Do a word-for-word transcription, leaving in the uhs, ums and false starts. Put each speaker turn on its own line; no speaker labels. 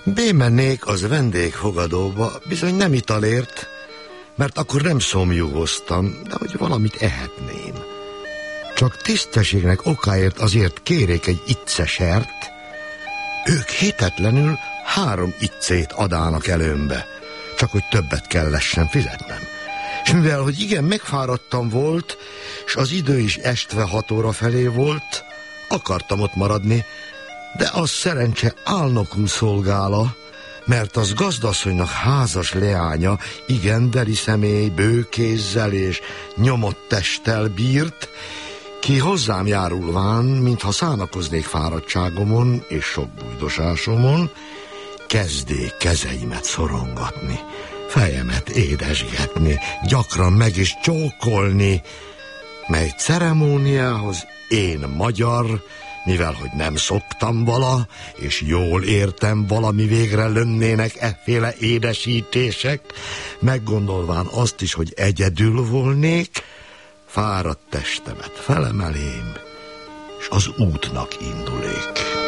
Bémennék az vendégfogadóba, bizony nem italért, mert akkor nem szomjúgoztam, de hogy valamit ehetném. Csak tisztességnek okáért azért kérék egy iccesert, ők hitetlenül három iccét adának előmbe, csak hogy többet kellessen fizetnem. És mivel, hogy igen, megfáradtam volt, és az idő is estve hat óra felé volt, akartam ott maradni, de az szerencse álnokul szolgála, mert az gazdasszonynak házas leánya igen deli személy, bőkézzel és nyomott testtel bírt, ki hozzám járulván, mintha szánakoznék fáradtságomon és sok bújdosásomon, kezdék kezeimet szorongatni, fejemet édesgetni, gyakran meg is csókolni, mely ceremóniához én magyar, mivel hogy nem szoktam vala, és jól értem, valami végre lönnének efféle édesítések, meggondolván azt is, hogy egyedül volnék, fáradt testemet felemelém, és az útnak indulék.